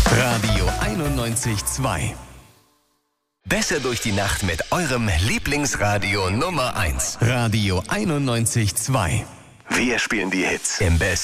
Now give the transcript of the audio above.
Radio 91.2. Besser durch die Nacht mit eurem Lieblingsradio Nummer 1. Radio 91.2. Wir spielen die Hits im Besten.